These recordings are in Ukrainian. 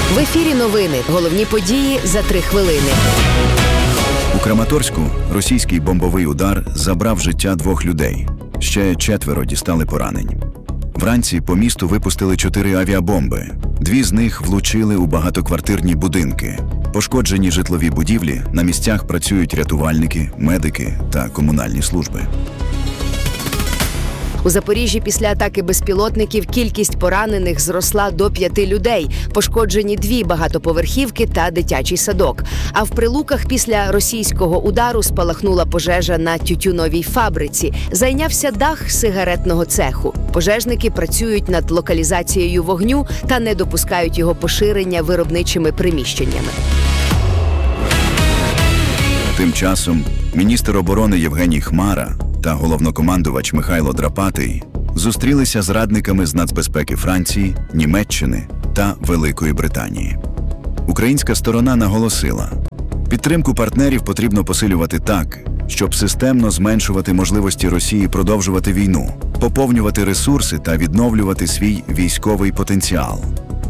В ефірі новини. Головні події за 3 хвилини. У Краматорську російський бомбовий удар забрав життя 2 людей. Ще 4 дістали поранень. Вранці по місту випустили 4 авіабомби. 2 з них влучили у багатоквартирні будинки. Пошкоджені житлові будівлі, на місцях працюють рятувальники, медики та комунальні служби. У Запоріжжі після атаки безпілотників кількість поранених зросла до 5 людей. Пошкоджені 2 багатоповерхівки та дитячий садок. А в Прилуках після російського удару спалахнула пожежа на тютюновій фабриці. Зайнявся дах сигаретного цеху. Пожежники працюють над локалізацією вогню та не допускають його поширення виробничими приміщеннями. Тим часом міністр оборони Євгеній Хмара та головнокомандувач Михайло Драпатий зустрілися з радниками з нацбезпеки Франції, Німеччини та Великої Британії. Українська сторона наголосила, підтримку партнерів потрібно посилювати так, щоб системно зменшувати можливості Росії продовжувати війну, поповнювати ресурси та відновлювати свій військовий потенціал.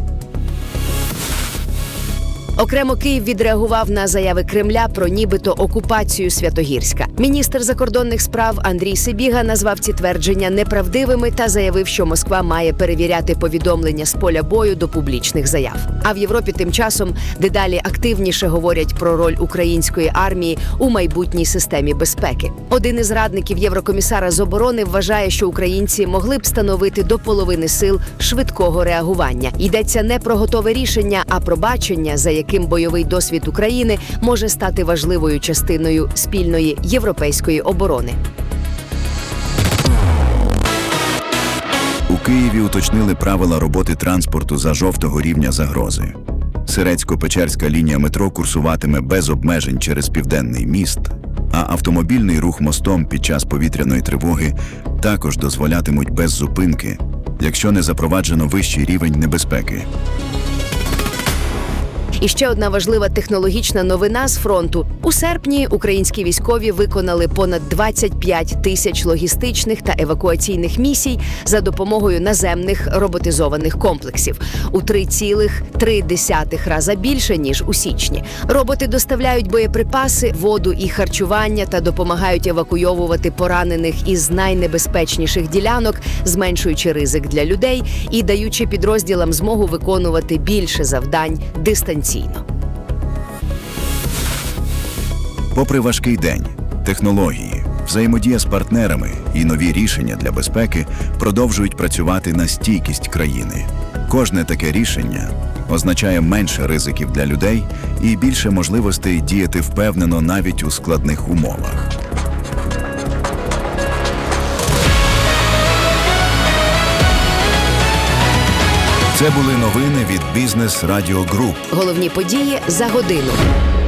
Окремо Київ відреагував на заяви Кремля про нібито окупацію Святогірська. Міністр закордонних справ Андрій Сибіга назвав ці твердження неправдивими та заявив, що Москва має перевіряти повідомлення з поля бою до публічних заяв. А в Європі тим часом дедалі активніше говорять про роль української армії у майбутній системі безпеки. Один із радників єврокомісара з оборони вважає, що українці могли б становити до половини сил швидкого реагування. Йдеться не про готове рішення, а про бачення, за яким бойовий досвід України може стати важливою частиною спільної європейської оборони. У Києві уточнили правила роботи транспорту за жовтого рівня загрози. Сирецько-Печерська лінія метро курсуватиме без обмежень через Південний міст, а автомобільний рух мостом під час повітряної тривоги також дозволятимуть без зупинки, якщо не запроваджено вищий рівень небезпеки. І ще одна важлива технологічна новина з фронту. У серпні українські військові виконали понад 25 тисяч логістичних та евакуаційних місій за допомогою наземних роботизованих комплексів. У 3,3 рази більше, ніж у січні. Роботи доставляють боєприпаси, воду і харчування та допомагають евакуйовувати поранених із найнебезпечніших ділянок, зменшуючи ризик для людей і даючи підрозділам змогу виконувати більше завдань дистанційно. Попри важкий день, технології, взаємодія з партнерами і нові рішення для безпеки продовжують працювати на стійкість країни. Кожне таке рішення означає менше ризиків для людей і більше можливостей діяти впевнено навіть у складних умовах. Це були новини від Бізнес Радіо Груп. Головні події за годину.